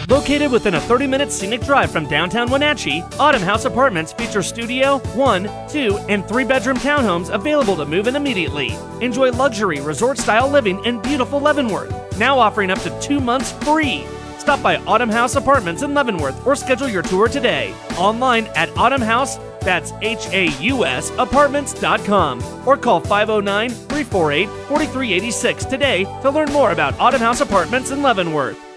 Located within a 30-minute scenic drive from downtown Wenatchee, Autumn House Apartments features studio, 1, 2, and 3-bedroom townhomes available to move in immediately. Enjoy luxury, resort-style living in beautiful Leavenworth, now offering up to 2 months free. Stop by Autumn House Apartments in Leavenworth or schedule your tour today. Online at Autumn House, that's HAUS, apartments.com, or call 509-348-4386 today to learn more about Autumn House Apartments in Leavenworth.